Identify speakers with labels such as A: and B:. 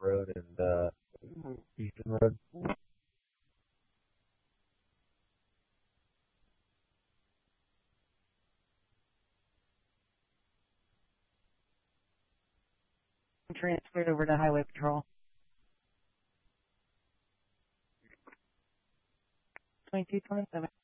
A: Road and Eastern Road.
B: Transferred over to Highway Patrol. 2227.